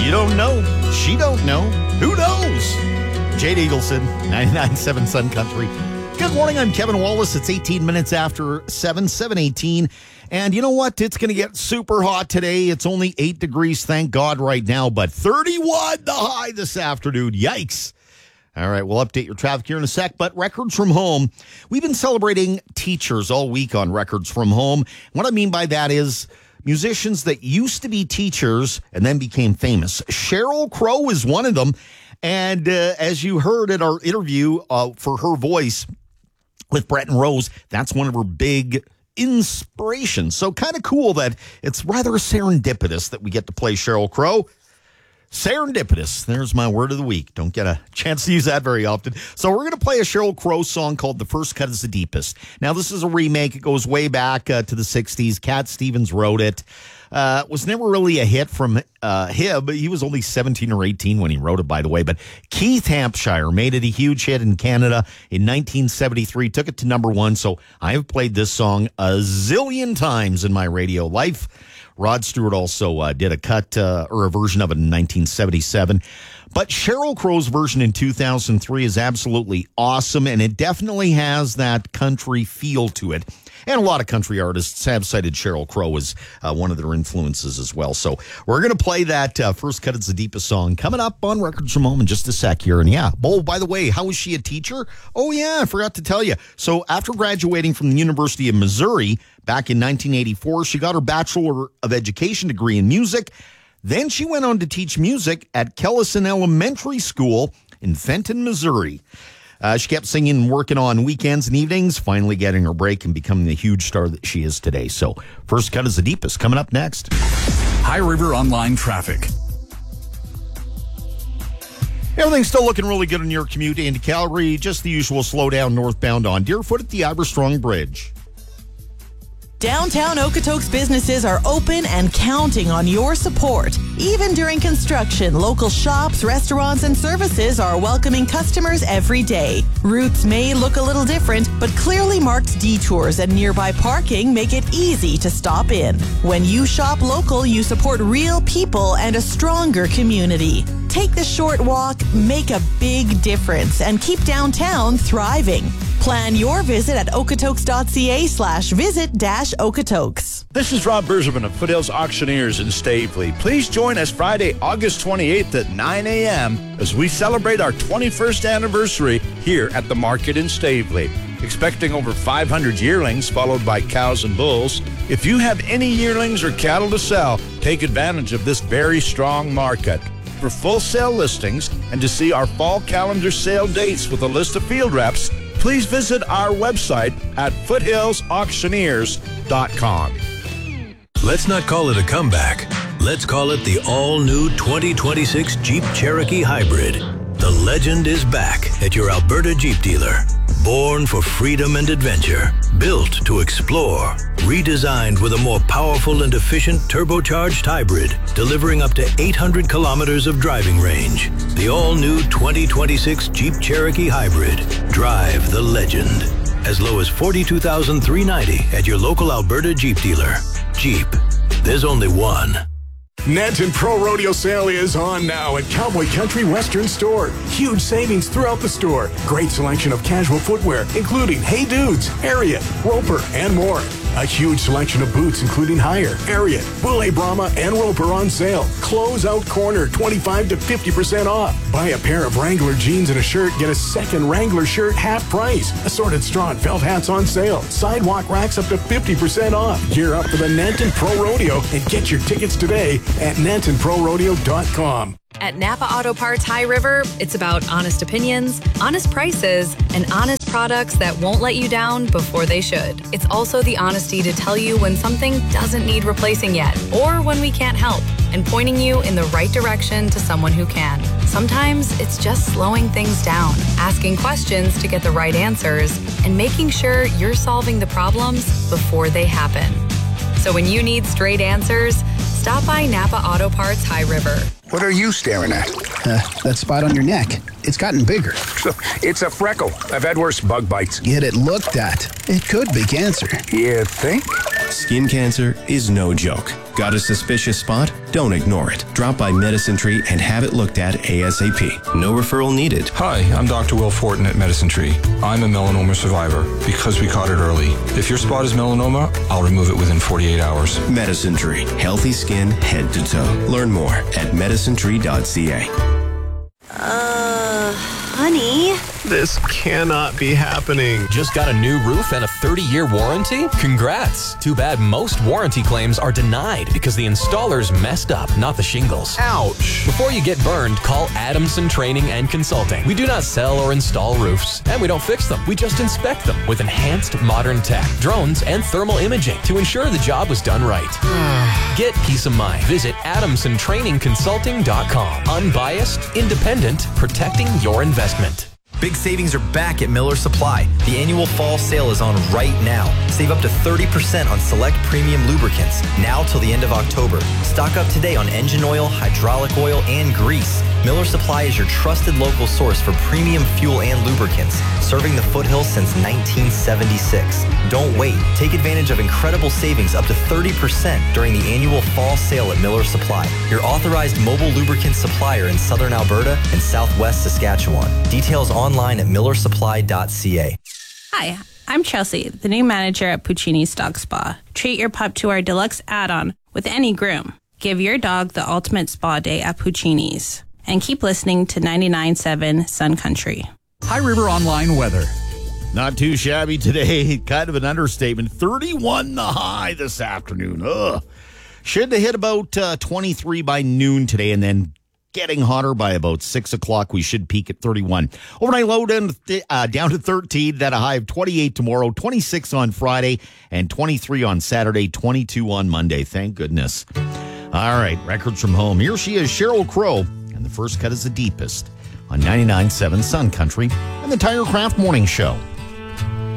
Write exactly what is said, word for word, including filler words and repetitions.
You don't know. She don't know. Who knows? Jade Eagleson, ninety-nine point seven Sun Country. Good morning, I'm Kevin Wallace. It's eighteen minutes after seven, seven eighteen. And you know what? It's going to get super hot today. It's only eight degrees, thank God, right now, but thirty-one the high this afternoon. Yikes. All right, we'll update your traffic here in a sec, but Records from Home. We've been celebrating teachers all week on Records from Home. What I mean by that is musicians that used to be teachers and then became famous. Sheryl Crow is one of them. And uh, as you heard at our interview uh, for Her Voice with Brett and Rose, that's one of her big inspirations. So kind of cool that it's rather serendipitous that we get to play Sheryl Crow. Serendipitous. There's my word of the week. Don't get a chance to use that very often. So we're going to play a Sheryl Crow song called The First Cut is the Deepest. Now, this is a remake. It goes way back uh, to the sixties. Cat Stevens wrote it. Uh, was never really a hit from uh, him. He was only seventeen or eighteen when he wrote it, by the way. But Keith Hampshire made it a huge hit in Canada in nineteen seventy-three, took it to number one. So I have played this song a zillion times in my radio life. Rod Stewart also uh, did a cut uh, or a version of it in nineteen seventy-seven. But Sheryl Crow's version in two thousand three is absolutely awesome, and it definitely has that country feel to it. And a lot of country artists have cited Sheryl Crow as uh, one of their influences as well. So we're going to play that uh, First Cut is the Deepest song coming up on Records from Home in just a sec here. And yeah, oh, by the way, how was she a teacher? Oh, yeah, I forgot to tell you. So after graduating from the University of Missouri back in nineteen eighty-four, she got her Bachelor of Education degree in music. Then she went on to teach music at Kellison Elementary School in Fenton, Missouri. Uh, she kept singing and working on weekends and evenings, finally getting her break and becoming the huge star that she is today. So, First Cut is the Deepest coming up next. High River Online Traffic. Everything's still looking really good on your commute into Calgary. Just the usual slowdown northbound on Deerfoot at the Iverstrong Bridge. Downtown Okotoks businesses are open and counting on your support. Even during construction, local shops, restaurants, and services are welcoming customers every day. Routes may look a little different, but clearly marked detours and nearby parking make it easy to stop in. When you shop local, you support real people and a stronger community. Take the short walk, make a big difference, and keep downtown thriving. Plan your visit at okotoks.ca slash visit dash Okotoks. This is Rob Berzerman of Foothills Auctioneers in Staveley. Please join us Friday, August twenty-eighth at nine a.m. as we celebrate our twenty-first anniversary here at the market in Staveley. Expecting over five hundred yearlings followed by cows and bulls. If you have any yearlings or cattle to sell, take advantage of this very strong market. For full sale listings and to see our fall calendar sale dates with a list of field reps, please visit our website at foothills auctioneers dot com. Let's not call it a comeback. Let's call it the all-new twenty twenty-six Jeep Cherokee Hybrid. The legend is back at your Alberta Jeep dealer. Born for freedom and adventure, built to explore, redesigned with a more powerful and efficient turbocharged hybrid, delivering up to eight hundred kilometers of driving range. The all-new twenty twenty-six Jeep Cherokee Hybrid. Drive the legend. As low as forty-two thousand three hundred ninety dollars at your local Alberta Jeep dealer. Jeep. There's only one. Nanton Pro Rodeo sale is on now at Cowboy Country Western Store. Huge savings throughout the store. Great selection of casual footwear, including Hey Dudes, Harriet, Roper, and more. A huge selection of boots, including Higher, Harriet, Boule Brahma, and Roper on sale. Closeout Corner, twenty-five to fifty percent off. Buy a pair of Wrangler jeans and a shirt, get a second Wrangler shirt half price. Assorted straw and felt hats on sale. Sidewalk racks up to fifty percent off. Gear up for the Nanton Pro Rodeo and get your tickets today at nanton pro rodeo dot com. At Napa Auto Parts High River, it's about honest opinions, honest prices, and honest products that won't let you down before they should. It's also the honesty to tell you when something doesn't need replacing yet, or when we can't help, and pointing you in the right direction to someone who can. Sometimes it's just slowing things down, asking questions to get the right answers, and making sure you're solving the problems before they happen. So when you need straight answers, stop by Napa Auto Parts High River. What are you staring at? Uh, that spot on your neck, it's gotten bigger. It's a freckle. I've had worse bug bites. Get it looked at. It could be cancer. You think? Skin cancer is no joke. Got a suspicious spot? Don't ignore it. Drop by Medicine Tree and have it looked at ASAP. No referral needed. Hi, I'm Doctor Will Fortin at Medicine Tree. I'm a melanoma survivor because we caught it early. If your spot is melanoma, I'll remove it within forty-eight hours. Medicine Tree. Healthy skin head to toe. Learn more at medicine tree dot c a. Uh, honey? This cannot be happening. Just got a new roof and a thirty-year warranty? Congrats. Too bad most warranty claims are denied because the installers messed up, not the shingles. Ouch. Before you get burned, call Adamson Training and Consulting. We do not sell or install roofs, and we don't fix them. We just inspect them with enhanced modern tech, drones, and thermal imaging to ensure the job was done right. Get peace of mind. Visit adamson training consulting dot com. Unbiased, independent, protecting your investment. Big savings are back at Miller Supply. The annual fall sale is on right now. Save up to thirty percent on select premium lubricants, now till the end of October. Stock up today on engine oil, hydraulic oil, and grease. Miller Supply is your trusted local source for premium fuel and lubricants, serving the foothills since nineteen seventy-six. Don't wait. Take advantage of incredible savings up to thirty percent during the annual fall sale at Miller Supply, your authorized mobile lubricant supplier in southern Alberta and southwest Saskatchewan. Details online at miller supply dot c a. Hi, I'm Chelsea, the new manager at Puccini's Dog Spa. Treat your pup to our deluxe add-on with any groom. Give your dog the ultimate spa day at Puccini's. And keep listening to ninety-nine point seven Sun Country. High River Online weather. Not too shabby today. Kind of an understatement. thirty-one the high this afternoon. Ugh. Should hit about uh, twenty-three by noon today, and then getting hotter by about six o'clock. We should peak at thirty-one. Overnight low down, uh, down to thirteen, then a high of twenty-eight tomorrow, twenty-six on Friday, and twenty-three on Saturday, twenty-two on Monday. Thank goodness. All right, records from home. Here she is, Sheryl Crow, and the first cut is the deepest on ninety-nine point seven Sun Country and the Tire Craft Morning Show.